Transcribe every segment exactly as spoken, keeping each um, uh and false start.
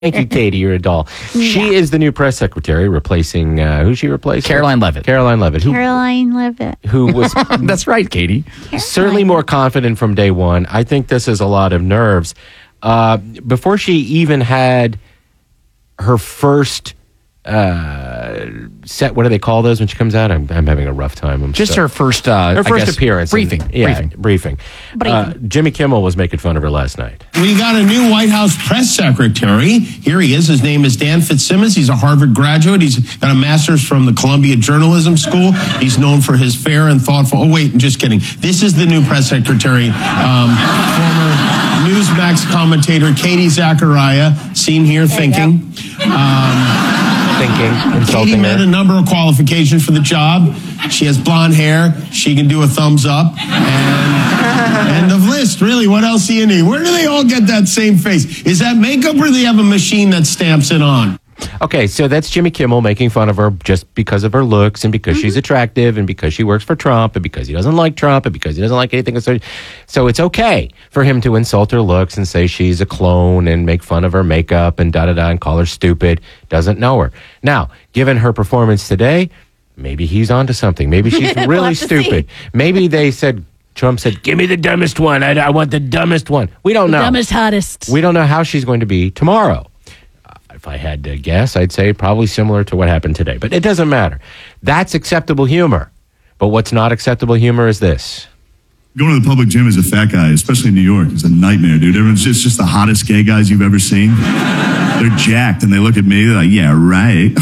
Thank you, Katie. You're a doll. She Yeah. is the new press secretary, replacing uh, who she replaced? Caroline Levitt. Caroline Levitt. Who, Caroline Levitt. who was That's right, Katie. certainly more confident from day one. I think this is a lot of nerves. Uh, before she even had her first uh, set, what do they call those when she comes out? I'm, I'm having a rough time. I'm Just so- her first, uh, her I first guess, appearance. briefing. And- yeah, briefing. briefing. Uh, Jimmy Kimmel was making fun of her last night. We got a new White House press secretary. Here he is. His name is Dan Fitzsimmons. He's a Harvard graduate. He's got a master's from the Columbia Journalism School. He's known for his fair and thoughtful. Oh, wait, just kidding. This is the new press secretary, um, former Newsmax commentator Katie Zachariah, seen here thinking. Um, Thinking, Katie insulting met her. a number of qualifications for the job. She has blonde hair. She can do a thumbs up. And end of list. Really, what else do you need? Where do they all get that same face? Is that makeup or do they have a machine that stamps it on? Okay, so that's Jimmy Kimmel making fun of her just because of her looks and because she's attractive and because she works for Trump and because he doesn't like Trump and because he doesn't like anything. So, so it's okay for him to insult her looks and say she's a clone and make fun of her makeup and da-da-da and call her stupid. Doesn't know her. Now, given her performance today, maybe he's onto something. Maybe she's We'll really have to stupid. Maybe they said, Trump said, give me the dumbest one. I, I want the dumbest one. We don't know. Dumbest, hottest. We don't know how she's going to be tomorrow. Uh, If I had to guess, I'd say probably similar to what happened today. But it doesn't matter. That's acceptable humor. But what's not acceptable humor is this. Going to the public gym as a fat guy, especially in New York, is a nightmare, dude. Everyone's just, just the hottest gay guys you've ever seen. They're jacked, and they look at me, they're like, yeah, right.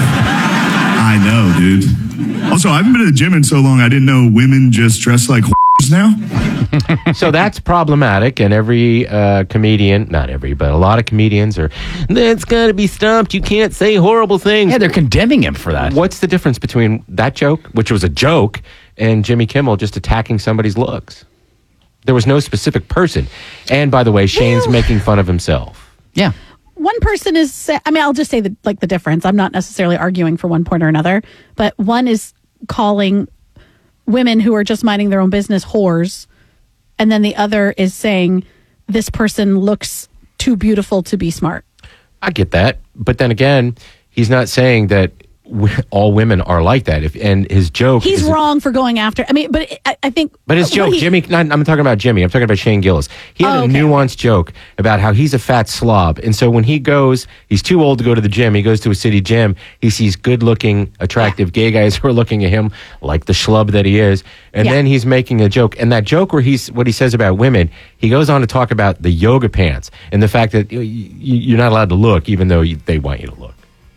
I know, dude. Also, I haven't been to the gym in so long, I didn't know women just dress like now. So that's problematic, and every uh, comedian, not every, but a lot of comedians are, that's got to be stopped. You can't say horrible things. Yeah, they're condemning him for that. What's the difference between that joke, which was a joke, and Jimmy Kimmel just attacking somebody's looks? There was no specific person. And by the way, Shane's Well- making fun of himself. Yeah. One person is, sa- I mean, I'll just say the, like the difference. I'm not necessarily arguing for one point or another, but one is calling women who are just minding their own business whores. And then the other is saying this person looks too beautiful to be smart. I get that. But then again, he's not saying that w- all women are like that. If And his joke He's is... wrong for going after, I mean, but I, I think. But his what joke, he- Jimmy, not, I'm talking about Jimmy. I'm talking about Shane Gillis. He had Oh, a okay. nuanced joke about how he's a fat slob. And so when he goes, he's too old to go to the gym. He goes to a city gym. He sees good looking, attractive gay guys who are looking at him like the schlub that he is. And Yeah. then he's making a joke. And that joke where he's, what he says about women, he goes on to talk about the yoga pants and the fact that you, you- you're not allowed to look even though you, they want you to look.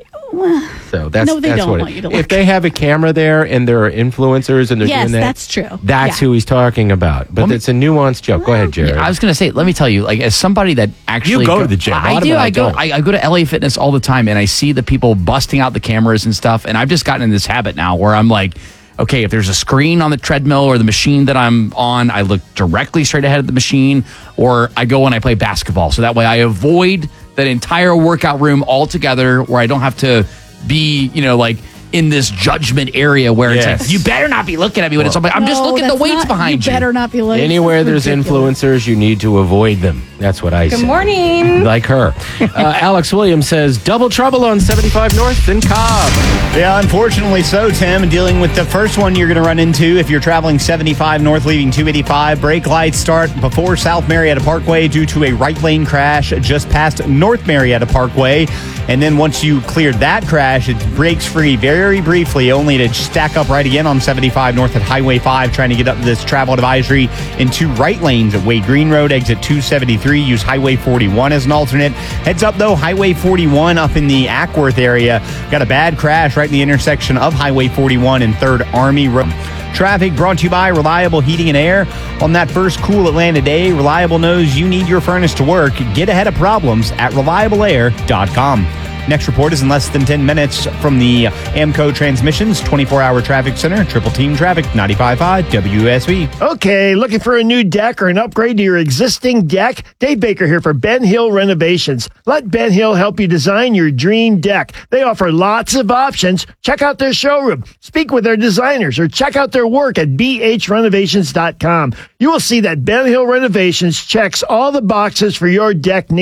So that's No, they that's don't what want it, you to if look. they have a camera there and there are influencers and they're Yes, doing that, that's true. That's Yeah. who he's talking about. But Well, it's a nuanced joke. Go ahead, Jared. I was going to say, let me tell you, like as somebody that actually You go to the gym. A I lot of do. it I I go. don't. I, I go to L A Fitness all the time, and I see the people busting out the cameras and stuff. And I've just gotten in this habit now where I'm like, okay, if there's a screen on the treadmill or the machine that I'm on, I look directly straight ahead of the machine, or I go and I play basketball. So that way, I avoid that entire workout room altogether, where I don't have to be, you know, like in this judgment area where it's Yes. like, you better not be looking at me when it's something. I'm just No, looking at the that's weights not- behind you. You better not be looking. Anywhere there's Ridiculous. influencers, you need to avoid them. That's what I say. Good morning. Like her. Uh, Alex Williams says, double trouble on seventy-five North in Cobb. Yeah, unfortunately so, Tim. Dealing with the first one you're going to run into if you're traveling seventy-five north leaving two eighty-five. Brake lights start before South Marietta Parkway due to a right lane crash just past North Marietta Parkway. And then once you cleared that crash, it breaks free very briefly, only to stack up right again on seventy-five north at Highway five, trying to get up this travel advisory in two right lanes at Wade Green Road, exit two seventy-three. Use Highway forty-one as an alternate. Heads up, though, Highway forty-one up in the Ackworth area. Got a bad crash right in the intersection of Highway forty-one and third Army Road. Traffic brought to you by Reliable Heating and Air. On that first cool Atlanta day, Reliable knows you need your furnace to work. Get ahead of problems at reliable air dot com. Next report is in less than ten minutes from the Amco Transmissions twenty-four hour Traffic Center, Triple Team Traffic, ninety-five point five W S B. Okay, looking for a new deck or an upgrade to your existing deck? Dave Baker here for Ben Hill Renovations. Let Ben Hill help you design your dream deck. They offer lots of options. Check out their showroom, speak with their designers, or check out their work at b h renovations dot com. You will see that Ben Hill Renovations checks all the boxes for your deck needs.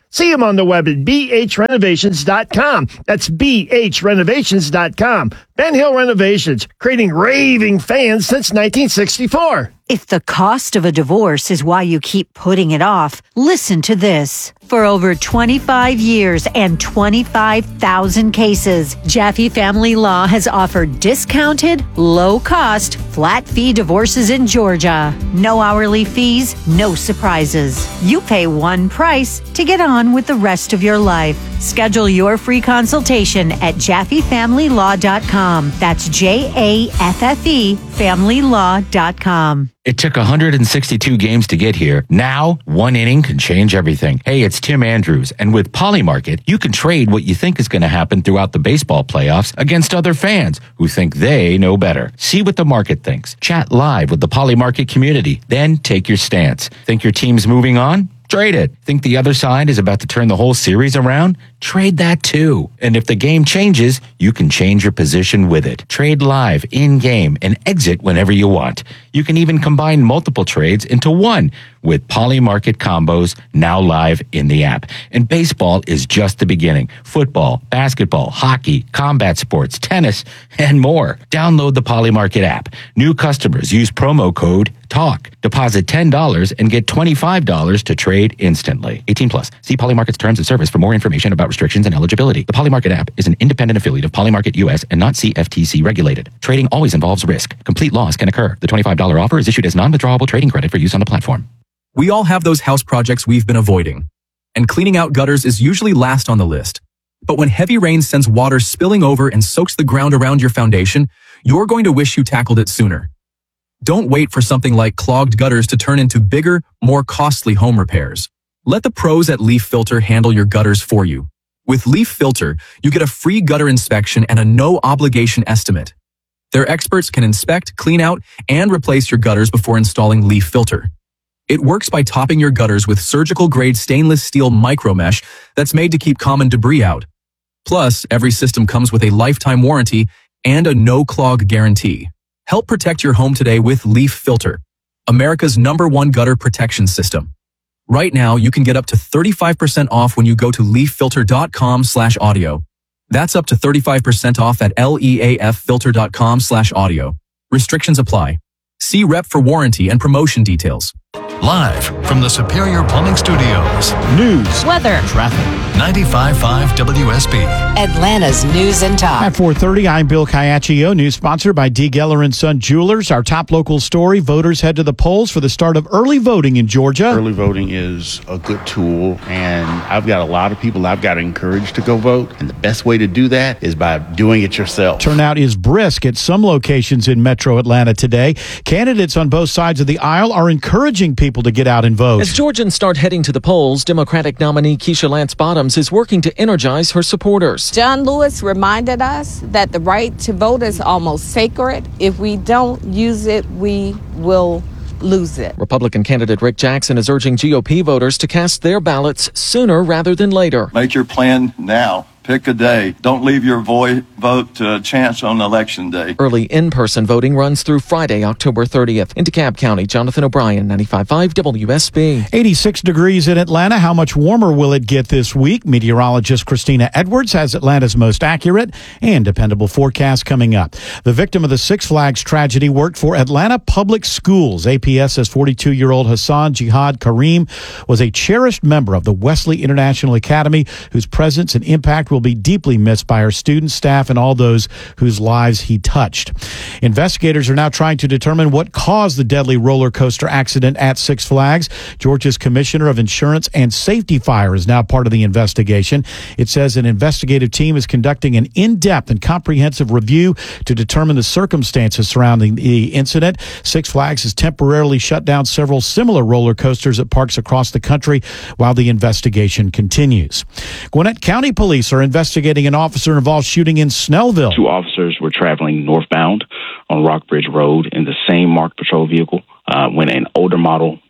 See them on the web at b h renovations dot com. That's b h renovations dot com. Ben Hill Renovations, creating raving fans since nineteen sixty-four. If the cost of a divorce is why you keep putting it off, listen to this. For over twenty-five years and twenty-five thousand cases, Jaffe Family Law has offered discounted, low-cost, flat-fee divorces in Georgia. No hourly fees, no surprises. You pay one price to get on with the rest of your life. Schedule your free consultation at jaffe family law dot com. That's J A F F E family law dot com. It took one hundred sixty-two games to get here. Now, one inning can change everything. Hey, it's Tim Andrews, and with Polymarket, you can trade what you think is going to happen throughout the baseball playoffs against other fans who think they know better. See what the market thinks. Chat live with the Polymarket community. Then take your stance. Think your team's moving on? Trade it. Think the other side is about to turn the whole series around? Trade that too. And if the game changes, you can change your position with it. Trade live, in-game, and exit whenever you want. You can even combine multiple trades into one with Polymarket combos now live in the app. And baseball is just the beginning. Football, basketball, hockey, combat sports, tennis, and more. Download the Polymarket app. New customers use promo code TALK. Deposit ten dollars and get twenty-five dollars to trade instantly. eighteen plus. See Polymarket's terms and service for more information about restrictions and eligibility. The Polymarket app is an independent affiliate of Polymarket U S and not C F T C regulated. Trading always involves risk. Complete loss can occur. The twenty-five dollars offer is issued as non-withdrawable trading credit for use on the platform. We all have those house projects we've been avoiding. And cleaning out gutters is usually last on the list. But when heavy rain sends water spilling over and soaks the ground around your foundation, you're going to wish you tackled it sooner. Don't wait for something like clogged gutters to turn into bigger, more costly home repairs. Let the pros at Leaf Filter handle your gutters for you. With Leaf Filter, you get a free gutter inspection and a no-obligation estimate. Their experts can inspect, clean out, and replace your gutters before installing Leaf Filter. It works by topping your gutters with surgical-grade stainless steel micromesh that's made to keep common debris out. Plus, every system comes with a lifetime warranty and a no-clog guarantee. Help protect your home today with Leaf Filter, America's number one gutter protection system. Right now, you can get up to thirty-five percent off when you go to leaf filter dot com slash audio. That's up to thirty-five percent off at leaf filter dot com slash audio. Restrictions apply. See rep for warranty and promotion details. Live from the Superior Plumbing Studios. News, weather, traffic. ninety-five point five W S B. Atlanta's News and Talk. At four thirty, I'm Bill Caiaccio. News sponsored by D. Geller and Son Jewelers. Our top local story, voters head to the polls for the start of early voting in Georgia. Early voting is a good tool, and I've got a lot of people I've got to encourage to go vote, and the best way to do that is by doing it yourself. Turnout is brisk at some locations in metro Atlanta today. Candidates on both sides of the aisle are encouraging people to get out and vote. As Georgians start heading to the polls, Democratic nominee Keisha Lance Bottoms is working to energize her supporters. John Lewis reminded us that the right to vote is almost sacred. If we don't use it, we will lose it. Republican candidate Rick Jackson is urging G O P voters to cast their ballots sooner rather than later. Make your plan now. Pick a day. Don't leave your vo- vote to a chance on election day. Early in-person voting runs through Friday, October thirtieth. In DeKalb County, Jonathan O'Brien, ninety-five point five W S B. eighty-six degrees in Atlanta. How much warmer will it get this week? Meteorologist Christina Edwards has Atlanta's most accurate and dependable forecast coming up. The victim of the Six Flags tragedy worked for Atlanta Public Schools. A P S says forty-two-year-old Hassan Jihad Kareem was a cherished member of the Wesley International Academy, whose presence and impact will be deeply missed by our students, staff, and all those whose lives he touched. Investigators are now trying to determine what caused the deadly roller coaster accident at Six Flags. Georgia's Commissioner of Insurance and Safety Fire is now part of the investigation. It says an investigative team is conducting an in-depth and comprehensive review to determine the circumstances surrounding the incident. Six Flags has temporarily shut down several similar roller coasters at parks across the country while the investigation continues. Gwinnett County Police are investigating an officer-involved shooting in Snellville. Two officers were traveling northbound on Rockbridge Road in the same marked patrol vehicle uh, when an older model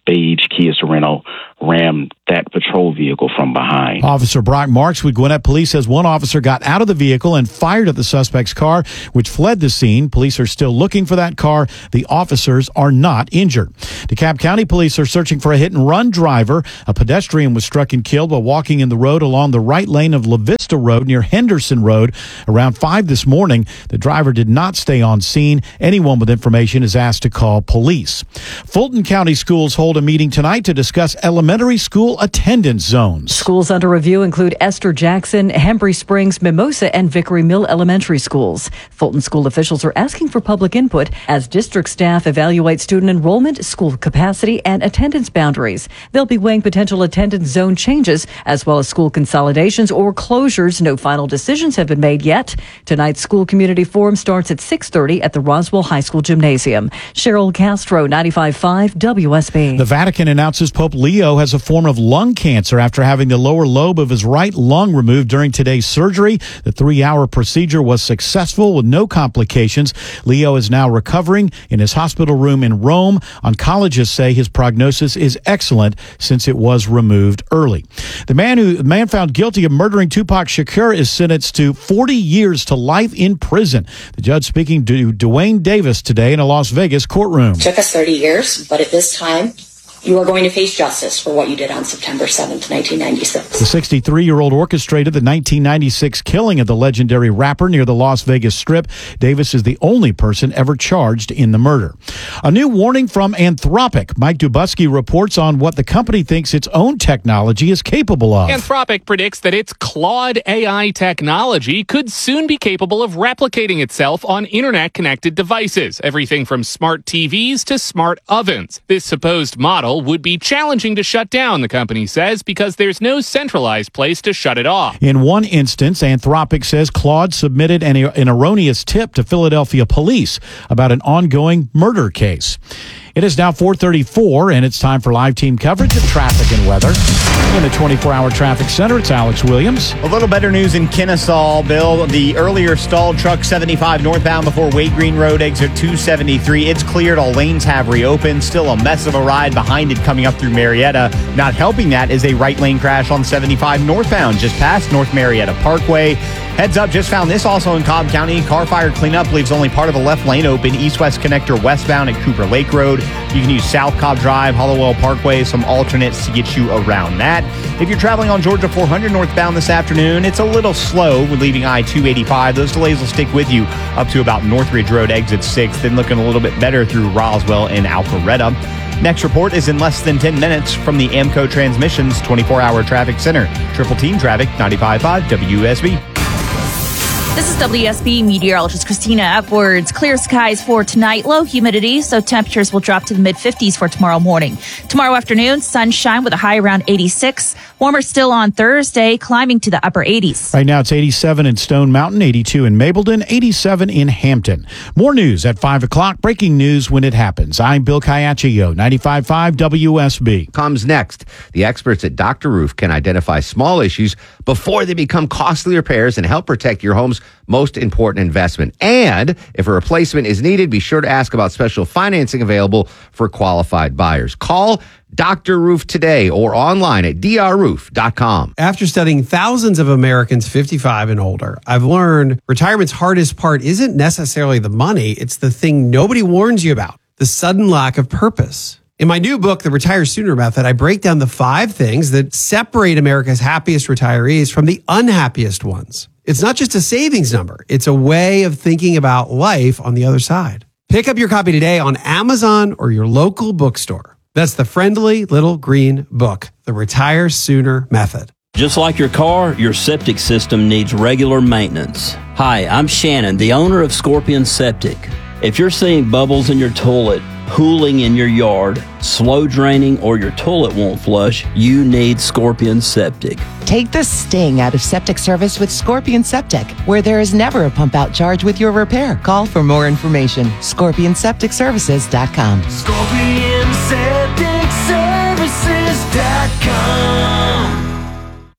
beige Kia Sorento rammed that patrol vehicle from behind. Officer Brock Marks with Gwinnett Police says one officer got out of the vehicle and fired at the suspect's car, which fled the scene. Police are still looking for that car. The officers are not injured. DeKalb County Police are searching for a hit-and-run driver. A pedestrian was struck and killed while walking in the road along the right lane of La Vista Road near Henderson Road around five this morning. The driver did not stay on scene. Anyone with information is asked to call police. Fulton County Schools hold a meeting tonight to discuss elementary school attendance zones. Schools under review include Esther Jackson, Hembry Springs, Mimosa, and Vickery Mill Elementary Schools. Fulton school officials are asking for public input as district staff evaluate student enrollment, school capacity, and attendance boundaries. They'll be weighing potential attendance zone changes as well as school consolidations or closures. No final decisions have been made yet. Tonight's school community forum starts at six thirty at the Roswell High School Gymnasium. Cheryl Castro, ninety-five point five W S B. The Vatican announces Pope Leo has a form of lung cancer after having the lower lobe of his right lung removed during today's surgery. The three-hour procedure was successful with no complications. Leo is now recovering in his hospital room in Rome. Oncologists say his prognosis is excellent since it was removed early. The man who the man found guilty of murdering Tupac Shakur is sentenced to forty years to life in prison. The judge speaking to Dwayne Davis today in a Las Vegas courtroom. It took us thirty years, but at this time, you are going to face justice for what you did on September seventh, nineteen ninety-six. The sixty-three-year-old orchestrated the nineteen ninety-six killing of the legendary rapper near the Las Vegas Strip. Davis is the only person ever charged in the murder. A new warning from Anthropic. Mike Dubusky reports on what the company thinks its own technology is capable of. Anthropic predicts that its Claude A I technology could soon be capable of replicating itself on internet-connected devices, everything from smart T Vs to smart ovens. This supposed model would be challenging to shut down, the company says, because there's no centralized place to shut it off. In one instance, Anthropic says Claude submitted an, an erroneous tip to Philadelphia police about an ongoing murder case. It is now four thirty-four, and it's time for live team coverage of traffic and weather. In the twenty-four hour traffic center, it's Alex Williams. A little better news in Kennesaw, Bill. The earlier stalled truck seventy-five northbound before Wade Green Road, exit two seventy-three. It's cleared. All lanes have reopened. Still a mess of a ride behind it coming up through Marietta. Not helping that is a right lane crash on seventy-five northbound, just past North Marietta Parkway. Heads up, just found this also in Cobb County. Car fire cleanup leaves only part of a left lane open. East-west connector westbound at Cooper Lake Road. You can use South Cobb Drive, Hollowell Parkway, some alternates to get you around that. If you're traveling on Georgia four hundred northbound this afternoon, it's a little slow with leaving I two eighty-five. Those delays will stick with you up to about Northridge Road, exit six, then looking a little bit better through Roswell and Alpharetta. Next report is in less than ten minutes from the AMCO Transmissions twenty-four hour Traffic Center. Triple Team Traffic, ninety-five point five W S B. This is W S B meteorologist Christina Edwards. Clear skies for tonight, low humidity, so temperatures will drop to the mid fifties for tomorrow morning. Tomorrow afternoon, sunshine with a high around eighty-six. Warmer still on Thursday, climbing to the upper eighties. Right now it's eighty-seven in Stone Mountain, eighty-two in Mableton, eighty-seven in Hampton. More news at five o'clock. Breaking news when it happens. I'm Bill Caiaccio, ninety-five point five W S B. Comes next. The experts at Doctor Roof can identify small issues before they become costly repairs and help protect your home's most important investment. And if a replacement is needed, be sure to ask about special financing available for qualified buyers. Call Doctor Roof today or online at d r roof dot com. After studying thousands of Americans fifty-five and older, I've learned retirement's hardest part isn't necessarily the money. It's the thing nobody warns you about, the sudden lack of purpose. In my new book, The Retire Sooner Method, I break down the five things that separate America's happiest retirees from the unhappiest ones. It's not just a savings number. It's a way of thinking about life on the other side. Pick up your copy today on Amazon or your local bookstore. That's the friendly little green book, The Retire Sooner Method. Just like your car, your septic system needs regular maintenance. Hi, I'm Shannon, the owner of Scorpion Septic. If you're seeing bubbles in your toilet, pooling in your yard, slow draining, or your toilet won't flush, you need Scorpion Septic. Take the sting out of septic service with Scorpion Septic, where there is never a pump out charge with your repair. Call for more information. Scorpion Septic Services dot com. Scorpion Septic Services dot com.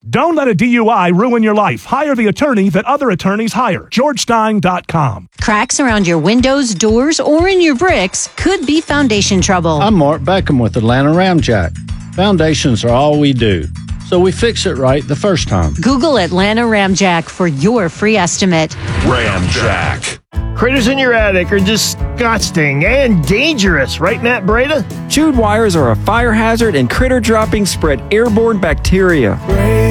Don't let a D U I ruin your life. Hire the attorney that other attorneys hire. george stein dot com. Cracks around your windows, doors, or in your bricks could be foundation trouble. I'm Mark Beckham with Atlanta Ramjack. Foundations are all we do, so we fix it right the first time. Google Atlanta Ramjack for your free estimate. Ramjack. Critters in your attic are disgusting and dangerous, right, Matt Breda? Chewed wires are a fire hazard, and critter droppings spread airborne bacteria.